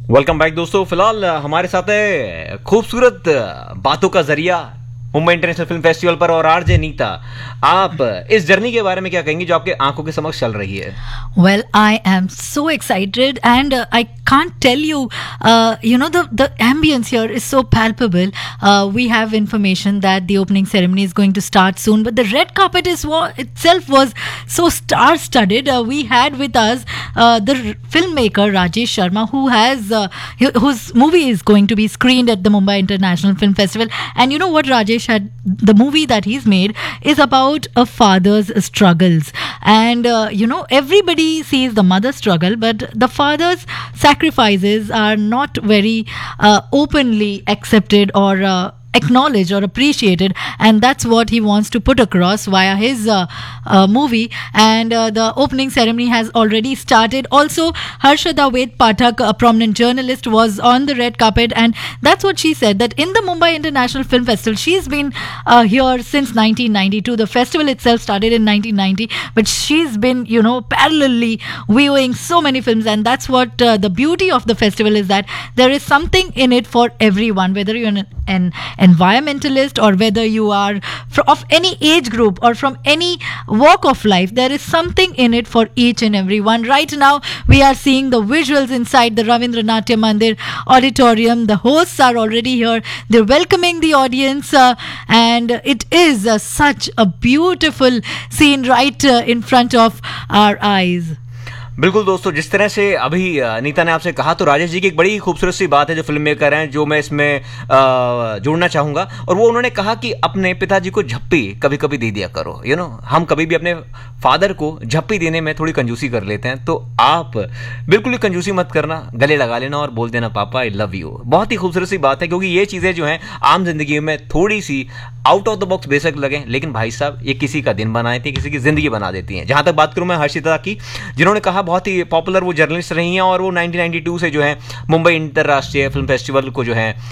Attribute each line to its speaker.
Speaker 1: Welcome back दोस्तों। फिलहाल हमारे साथ है खूबसूरत बातों का जरिया मुंबई इंटरनेशनल फिल्म फेस्टिवल पर और आरजे नीता। आप इस जर्नी के बारे में क्या कहेंगी जो आपके आंखों के समक्ष चल रही है?
Speaker 2: Well, I am so excited, and I can't tell you. The ambience here is so palpable. We have information that the opening ceremony is going to start soon, but the red carpet itself was so star-studded. We had with us the filmmaker Rajesh Sharma, whose movie is going to be screened at the Mumbai International Film Festival. And you know what, Rajesh had the movie that he's made is about a father's struggles, and everybody sees the mother's struggle, but the father's sacrifices are not very openly accepted or acknowledged or appreciated, and that's what he wants to put across via his movie. And the opening ceremony has already started. Also, Harshada Ved Pathak, a prominent journalist, was on the red carpet, and that's what she said, that in the Mumbai International Film Festival, she's been here since 1992. The festival itself started in 1990, but she's been parallelly viewing so many films, and that's what the beauty of the festival is, that there is something in it for everyone, whether you're an environmentalist or whether you are of any age group or from any walk of life. There is something in it for each and every one. Right now we are seeing the visuals inside the Ravindra Natya Mandir auditorium. The hosts are already here, they're welcoming the audience, and it is such a beautiful scene right in front of our eyes.
Speaker 1: बिल्कुल दोस्तों, जिस तरह से अभी नीता ने आपसे कहा, तो राजेश जी की एक बड़ी खूबसूरत सी बात है जो फिल्म मेकर हैं, जो मैं इसमें जोड़ना चाहूंगा। और वो उन्होंने कहा कि अपने पिताजी को झप्पी कभी कभी दे दिया करो। हम कभी भी अपने फादर को झप्पी देने में थोड़ी कंजूसी कर लेते हैं, तो आप बिल्कुल ही कंजूसी मत करना, गले लगा लेना और बोल देना पापा आई लव यू। बहुत ही खूबसूरत सी बात है, क्योंकि ये चीजें जो हैं आम जिंदगी में थोड़ी सी आउट ऑफ द बॉक्स बेशक लगे, लेकिन भाई साहब ये किसी का दिन बना देती है, किसी की जिंदगी बना देती हैं। जहां तक बात करूं मैं हर्षिता की, जिन्होंने कहा बहुत ही पॉपुलर वो जर्नलिस्ट रही हैं और वो 1992 से जो है मुंबई इंटरराष्ट्रीय फिल्म फेस्टिवल को जो है